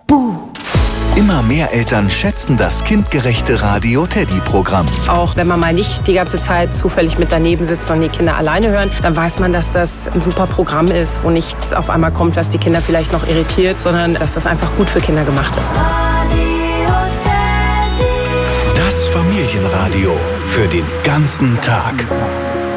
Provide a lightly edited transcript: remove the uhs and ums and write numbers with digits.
Buh! Immer mehr Eltern schätzen das kindgerechte Radio-Teddy-Programm. Auch wenn man mal nicht die ganze Zeit zufällig mit daneben sitzt und die Kinder alleine hören, dann weiß man, dass das ein super Programm ist, wo nichts auf einmal kommt, was die Kinder vielleicht noch irritiert, sondern dass das einfach gut für Kinder gemacht ist. Das Familienradio für den ganzen Tag.